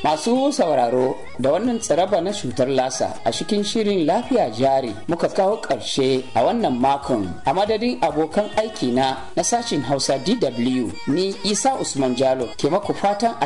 Masu sauraro da wannan tsaraba na cutar lasa a cikin shirin lafiya jari muka kawo ƙarshe a wannan makon. A madadin abokan aiki na sashin Hausa DW ni Isa Usman Jalo ke maku fatan